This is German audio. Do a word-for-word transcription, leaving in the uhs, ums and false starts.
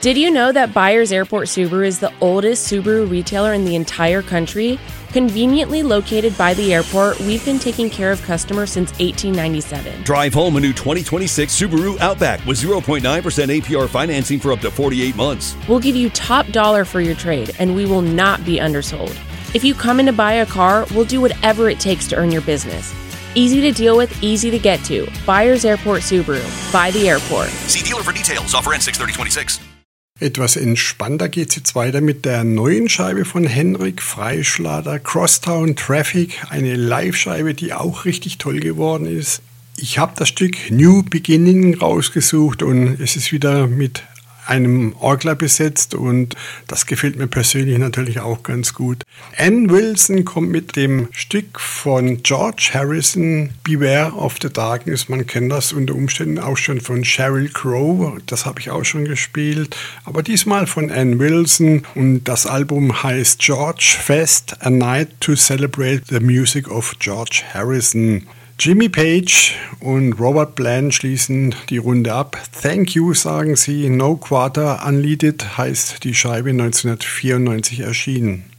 Did you know that Byers Airport Subaru is the oldest Subaru retailer in the entire country? Conveniently located by the airport, we've been taking care of customers since eighteen ninety-seven. Drive home a new twenty twenty-six Subaru Outback with zero point nine percent A P R financing for up to forty-eight months. We'll give you top dollar for your trade, and we will not be undersold. If you come in to buy a car, we'll do whatever it takes to earn your business. Easy to deal with, easy to get to. Byers Airport Subaru. By the airport. See dealer for details. Offer ends six thirty twenty-six. Etwas entspannter geht es jetzt weiter mit der neuen Scheibe von Henrik Freischlader, Crosstown Traffic, eine Live-Scheibe, die auch richtig toll geworden ist. Ich habe das Stück New Beginning rausgesucht und es ist wieder mit einem Orgler besetzt und das gefällt mir persönlich natürlich auch ganz gut. Ann Wilson kommt mit dem Stück von George Harrison, Beware of the Darkness. Man kennt das unter Umständen auch schon von Sheryl Crow, das habe ich auch schon gespielt, aber diesmal von Ann Wilson und das Album heißt George Fest, A Night to Celebrate the Music of George Harrison. Jimmy Page und Robert Plant schließen die Runde ab. Thank you, sagen sie. No Quarter Unleaded heißt die Scheibe neunzehnhundertvierundneunzig erschienen.